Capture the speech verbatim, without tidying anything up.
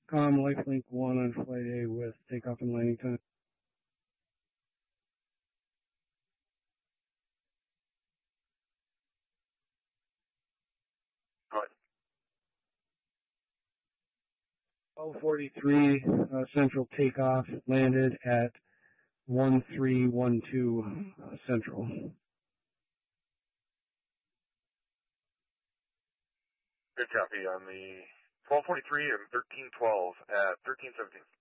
Com Lifelink one on flight A with takeoff and landing time. Go ahead. twelve forty-three uh, Central takeoff, landed at one three one two uh, Central. Good copy on the twelve forty-three and thirteen twelve at thirteen seventeen.